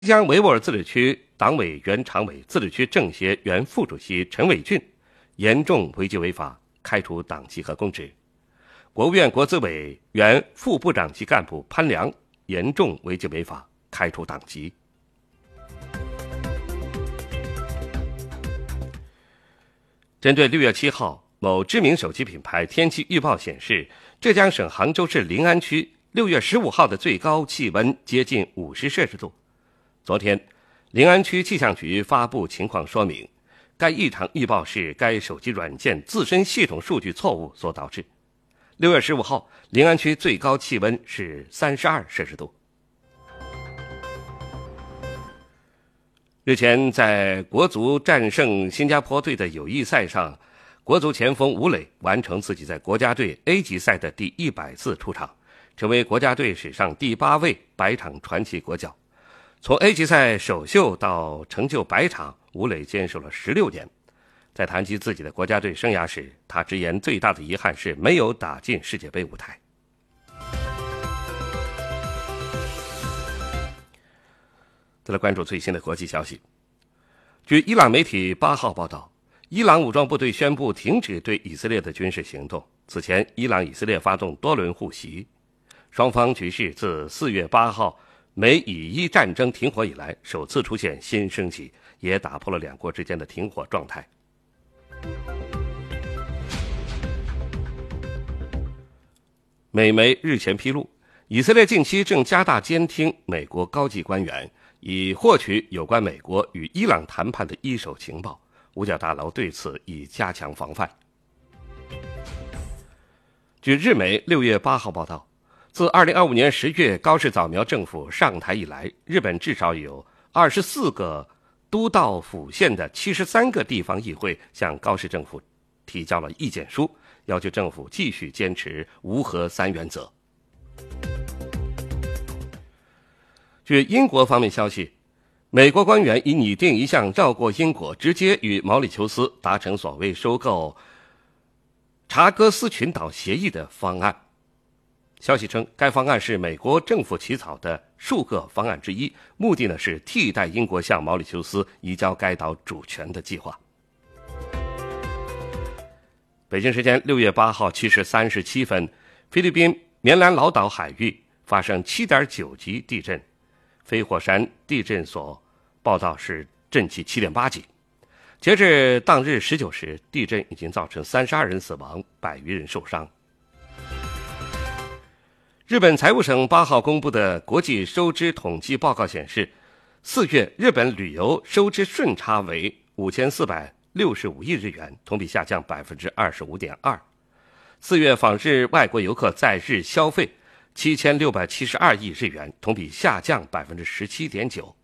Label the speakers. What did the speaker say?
Speaker 1: 新疆维吾尔自治区党委原常委、自治区政协原副主席陈伟俊严重违纪违法，开除党籍和公职。国务院国资委原副部长级干部潘良严重违纪违法，开除党籍。针对6月7号某知名手机品牌天气预报显示，浙江省杭州市临安区6月15号的最高气温接近50摄氏度。昨天，临安区气象局发布情况说明，该异常预报是该手机软件自身系统数据错误所导致。6月15号，临安区最高气温是32摄氏度。日前，在国足战胜新加坡队的友谊赛上，国足前锋吴磊完成自己在国家队 A 级赛的第100次出场，成为国家队史上第8位100场传奇国脚。从 A 级赛首秀到成就100场，吴磊坚守了16年。在谈及自己的国家队生涯时，他直言最大的遗憾是没有打进世界杯舞台。再来关注最新的国际消息。据伊朗媒体8号报道，伊朗武装部队宣布停止对以色列的军事行动。此前，伊朗、以色列发动多轮互袭，双方局势自4月8号美以伊战争停火以来首次出现新升级，也打破了两国之间的停火状态。美媒日前披露，以色列近期正加大监听美国高级官员，以获取有关美国与伊朗谈判的一手情报。五角大楼对此已加强防范。据日媒6月8号报道，自2025年10月高市早苗政府上台以来，日本至少有24个都道府县的73个地方议会向高市政府提交了意见书，要求政府继续坚持无核3原则。据英国方面消息，美国官员已拟定一项绕过英国，直接与毛里求斯达成所谓收购查戈斯群岛协议的方案。消息称，该方案是美国政府起草的数个方案之一，目的是替代英国向毛里求斯移交该岛主权的计划。北京时间6月8号7时37分，菲律宾棉兰老岛海域发生 7.9 级地震，飞火山地震所报道是震级 7.8 级。截至当日19时，地震已经造成32人死亡，100余人受伤。日本财务省8号公布的国际收支统计报告显示，4月日本旅游收支顺差为5465亿日元，同比下降 25.2%。4月访日外国游客在日消费7672亿日元，同比下降 17.9%。